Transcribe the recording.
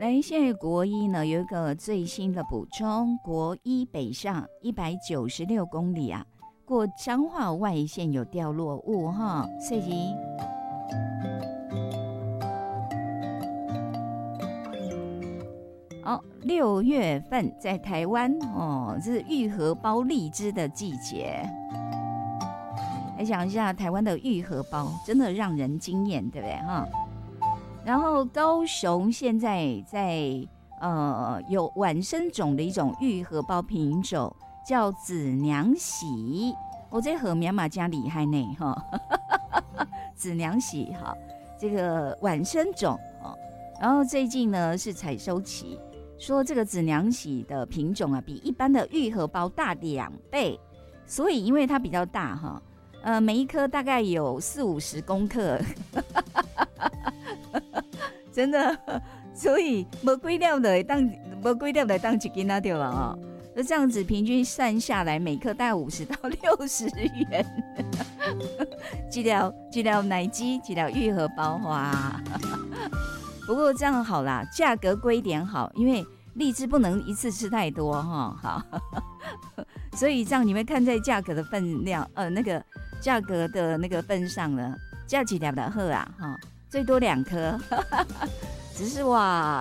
来，现在国一呢有一个最新的补充，国一北上196公里啊，过彰化外线有掉落物哈，所以6月份在台湾哦，这是玉荷包荔枝的季节。来想一下，台湾的玉荷包真的让人惊艳，对不对哈？然后高雄现在在有晚生种的一种玉荷包品种，叫子娘喜，我这荷苗嘛加厉害呢哈，子娘喜哈，这个晚生种哦。然后最近呢是采收期，说这个子娘喜的品种啊，比一般的玉荷包大2倍，所以因为它比较大哈。每一颗大概有40-50公克，真的，所以没几粒的当一斤那对了啊。那这样子平均算下来，每颗大概50到60元。一条奶鸡，一条玉荷包哇。不过这样好啦，价格贵一点好，因为荔枝不能一次吃太多哈。好，所以这样你们看在价格的分量，那个。价格的那个份上呢，价几条的喝啊，哈，最多2颗，只是哇。